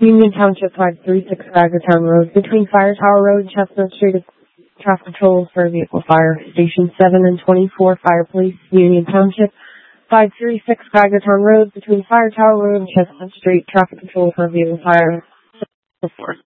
Union Township 536 Craggertown Road between Fire Tower Road and Chestnut Street. Traffic control for vehicle fire. Station 7 and 24 Fire Police, Union Township 536 Craggertown Road between Fire Tower Road and Chestnut Street. Traffic control for vehicle fire.